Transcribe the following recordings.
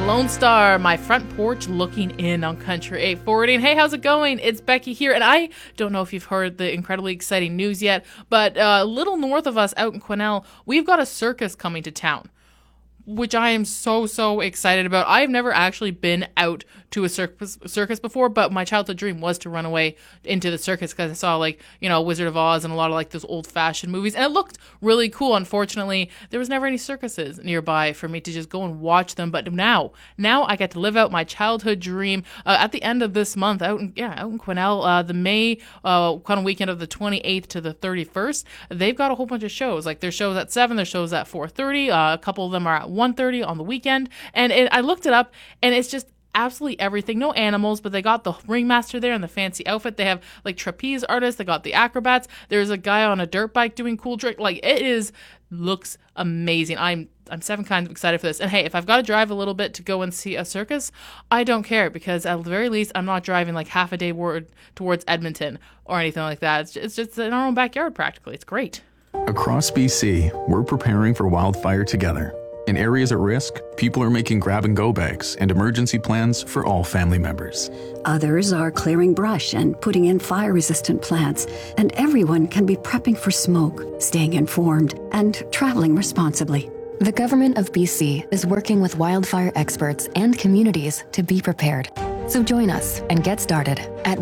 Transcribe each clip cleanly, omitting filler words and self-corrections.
Lone Star, my front porch looking in on Country 840. And hey, how's it going? It's Becky here. And I don't know if you've heard the incredibly exciting news yet, but a little north of us out in Quesnel, we've got a circus coming to town, which I am so excited about. I've never actually been out to a circus before, but my childhood dream was to run away into the circus because I saw, like, you know, Wizard of Oz and a lot of like those old-fashioned movies, and it looked really cool. Unfortunately, there was never any circuses nearby for me to just go and watch them, but now I get to live out my childhood dream at the end of this month out in Quesnel, the May kind of weekend of the 28th to the 31st. They've got a whole bunch of shows. Like, there's shows at 7, there's shows at 4:30, a couple of them are at 1:30 on the weekend, and I looked it up, and it's just absolutely everything. No animals, but they got the ringmaster there in the fancy outfit. They have like trapeze artists. They got the acrobats. There's a guy on a dirt bike doing cool tricks. Like, looks amazing. I'm 7 kinds of excited for this. And hey, if I've got to drive a little bit to go and see a circus, I don't care, because at the very least, I'm not driving like half a day towards Edmonton or anything like that. It's just in our own backyard practically. It's great. Across BC, we're preparing for wildfire together. In areas at risk, people are making grab-and-go bags and emergency plans for all family members. Others are clearing brush and putting in fire-resistant plants, and everyone can be prepping for smoke, staying informed, and traveling responsibly. The Government of BC is working with wildfire experts and communities to be prepared. So join us and get started at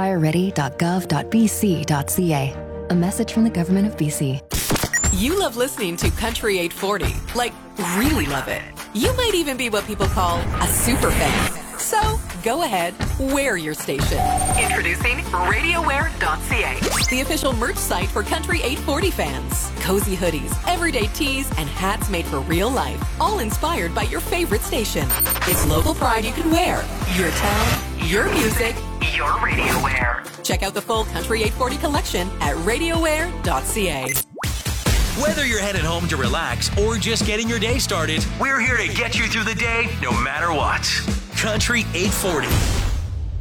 wildfireready.gov.bc.ca. A message from the Government of BC. You love listening to Country 840. Like, really love it. You might even be what people call a super fan. So, go ahead, wear your station. Introducing RadioWear.ca, the official merch site for Country 840 fans. Cozy hoodies, everyday tees, and hats made for real life, all inspired by your favorite station. It's local pride you can wear. Your town, your music, your radio wear. Check out the full Country 840 collection at RadioWear.ca. Whether you're headed home to relax or just getting your day started, we're here to get you through the day no matter what. Country 840.